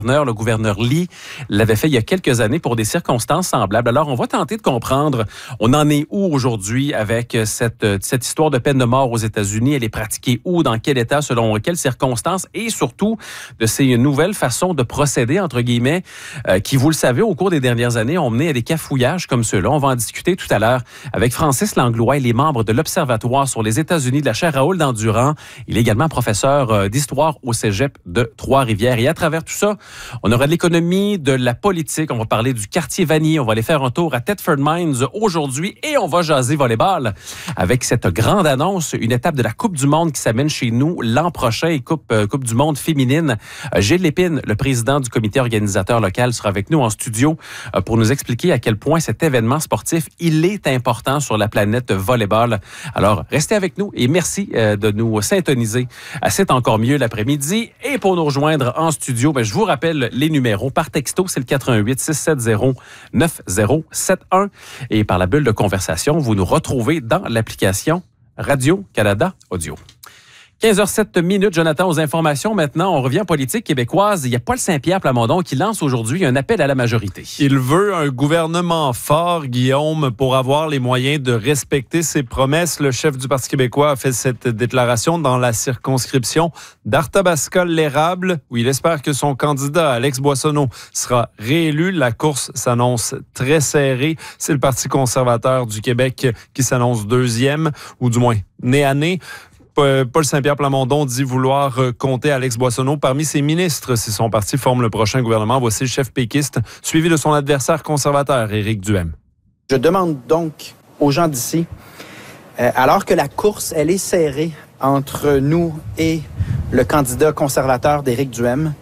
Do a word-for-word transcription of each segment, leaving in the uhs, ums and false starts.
Le gouverneur Lee l'avait fait il y a quelques années pour des circonstances semblables. Alors, on va tenter de comprendre, on en est où aujourd'hui avec cette, cette histoire de peine de mort aux États-Unis? Elle est pratiquée où? Dans quel état? Selon quelles circonstances? Et surtout, de ces nouvelles façons de procéder, entre guillemets, euh, qui, vous le savez, au cours des dernières années, ont mené à des cafouillages comme ceux-là. On va en discuter tout à l'heure avec Francis Langlois, il est membre de l'Observatoire sur les États-Unis de la chaire Raoul Dandurand. Il est également professeur d'histoire au Cégep de Trois-Rivières. Et à travers tout ça, on aura de l'économie, de la politique, on va parler du quartier Vanier, on va aller faire un tour à Thetford Mines aujourd'hui et on va jaser volleyball avec cette grande annonce, une étape de la Coupe du Monde qui s'amène chez nous l'an prochain, Coupe, euh, Coupe du Monde féminine. Euh, Gilles Lépine, le président du comité organisateur local, sera avec nous en studio euh, pour nous expliquer à quel point cet événement sportif, il est important sur la planète volleyball. Alors, restez avec nous et merci euh, de nous syntoniser à C'est encore mieux l'après-midi. Et pour nous rejoindre en studio, ben, je vous rappelle les numéros. Par texto, c'est le quatre un huit, six sept zéro, neuf zéro sept un. Et par la bulle de conversation, vous nous retrouvez dans l'application Radio-Canada Audio. quinze heures sept minutes, Jonathan, aux informations. Maintenant, on revient en politique québécoise. Il y a Paul Saint-Pierre Plamondon qui lance aujourd'hui un appel à la majorité. Il veut un gouvernement fort, Guillaume, pour avoir les moyens de respecter ses promesses. Le chef du Parti québécois a fait cette déclaration dans la circonscription d'Arthabasca-l'Érable, où il espère que son candidat, Alex Boissonneau, sera réélu. La course s'annonce très serrée. C'est le Parti conservateur du Québec qui s'annonce deuxième, ou du moins nez à nez. Paul Saint-Pierre Plamondon dit vouloir compter Alex Boissonneau parmi ses ministres si son parti forme le prochain gouvernement. Voici le chef péquiste, suivi de son adversaire conservateur, Éric Duhem. Je demande donc aux gens d'ici, euh, alors que la course, elle est serrée entre nous et le candidat conservateur d'Éric Duhem,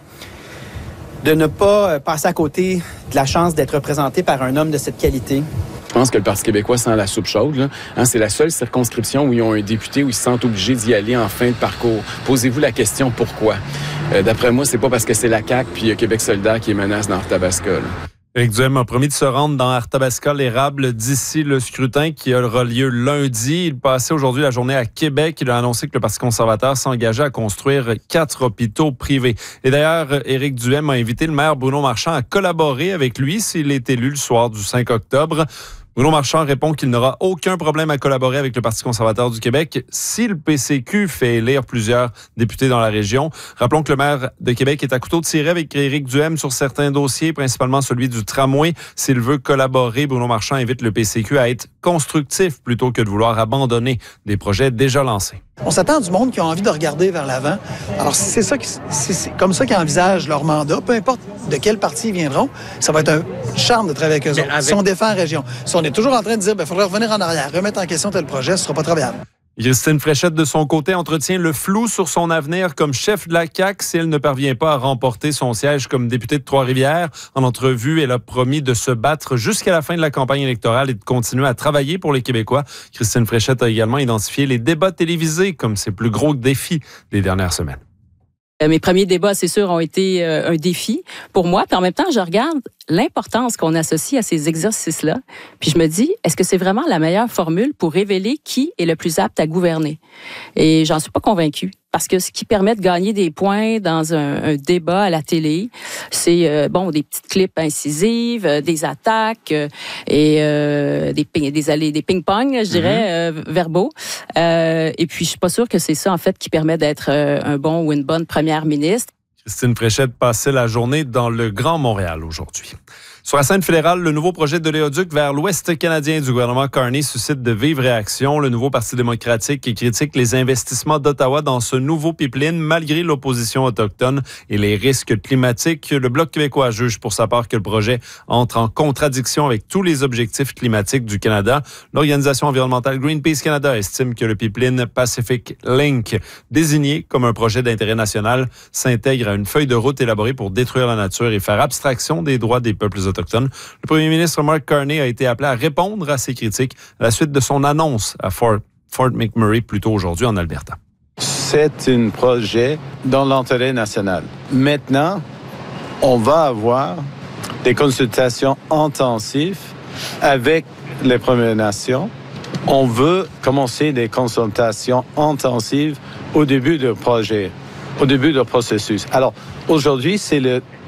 de ne pas passer à côté de la chance d'être représenté par un homme de cette qualité. Je pense que le Parti québécois sent la soupe chaude. Là. Hein, c'est la seule circonscription où ils ont un député où ils se sentent obligés d'y aller en fin de parcours. Posez-vous la question pourquoi. Euh, d'après moi, c'est pas parce que c'est la C A Q puis Québec solidaire qui est menace dans Arthabasca. Là. Éric Duhem a promis de se rendre dans Arthabasca-l'Érable d'ici le scrutin qui aura lieu lundi. Il passait aujourd'hui la journée à Québec. Il a annoncé que le Parti conservateur s'engageait à construire quatre hôpitaux privés. Et d'ailleurs, Éric Duhem a invité le maire Bruno Marchand à collaborer avec lui s'il est élu le soir du cinq octobre. Bruno Marchand répond qu'il n'aura aucun problème à collaborer avec le Parti conservateur du Québec si le P C Q fait élire plusieurs députés dans la région. Rappelons que le maire de Québec est à couteau tiré avec Éric Duhem sur certains dossiers, principalement celui du tramway. S'il veut collaborer, Bruno Marchand invite le P C Q à être constructif plutôt que de vouloir abandonner des projets déjà lancés. On s'attend à du monde qui a envie de regarder vers l'avant. Alors, si c'est ça, c'est, c'est comme ça qu'ils envisagent leur mandat, peu importe de quel parti ils viendront, ça va être un charme de travailler avec eux autres. Avec... Si on défend la région, si on est toujours en train de dire, il faudrait revenir en arrière, remettre en question tel projet, ce ne sera pas travaillable. Christine Fréchette, de son côté, entretient le flou sur son avenir comme chef de la C A Q si elle ne parvient pas à remporter son siège comme députée de Trois-Rivières. En entrevue, elle a promis de se battre jusqu'à la fin de la campagne électorale et de continuer à travailler pour les Québécois. Christine Fréchette a également identifié les débats télévisés comme ses plus gros défis des dernières semaines. Mes premiers débats, c'est sûr, ont été euh, un défi pour moi. Puis en même temps, je regarde l'importance qu'on associe à ces exercices-là. Puis je me dis, est-ce que c'est vraiment la meilleure formule pour révéler qui est le plus apte à gouverner? Et j'en suis pas convaincue. Parce que ce qui permet de gagner des points dans un, un débat à la télé, c'est euh, bon des petites clips incisives, euh, des attaques euh, et euh, des ping, des allées, des ping-pong, je dirais, mm-hmm. euh, verbaux. Euh, et puis je suis pas sûre que c'est ça en fait qui permet d'être euh, un bon ou une bonne première ministre. Christine Fréchette passait la journée dans le Grand Montréal aujourd'hui. Sur la scène fédérale, le nouveau projet de l'éoduc vers l'ouest canadien du gouvernement Carney suscite de vives réactions. Le nouveau Parti démocratique qui critique les investissements d'Ottawa dans ce nouveau pipeline malgré l'opposition autochtone et les risques climatiques. Le Bloc québécois juge pour sa part que le projet entre en contradiction avec tous les objectifs climatiques du Canada. L'organisation environnementale Greenpeace Canada estime que le pipeline Pacific Link, désigné comme un projet d'intérêt national, s'intègre à une feuille de route élaborée pour détruire la nature et faire abstraction des droits des peuples autochtones. Le premier ministre Mark Carney a été appelé à répondre à ces critiques à la suite de son annonce à Fort, Fort McMurray plus tôt aujourd'hui en Alberta. C'est un projet dans l'intérêt national. Maintenant, on va avoir des consultations intensives avec les Premières Nations. On veut commencer des consultations intensives au début du projet, au début du processus. Alors, aujourd'hui, c'est le